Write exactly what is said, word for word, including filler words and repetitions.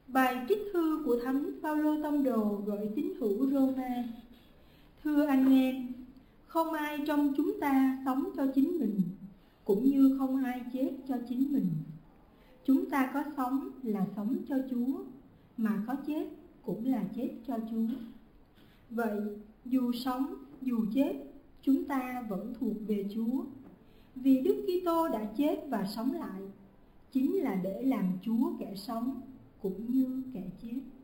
Bài trích thư của Thánh Phaolô Tông Đồ gửi tín hữu Roma. Thưa anh em, không ai trong chúng ta sống cho chính mình, cũng như không ai chết cho chính mình. Chúng ta có sống là sống cho Chúa, mà có chết cũng là chết cho Chúa. Vậy, dù sống, dù chết, chúng ta vẫn thuộc về Chúa. Vì Đức Kitô đã chết và sống lại, chính là để làm Chúa kẻ sống cũng như kẻ chết.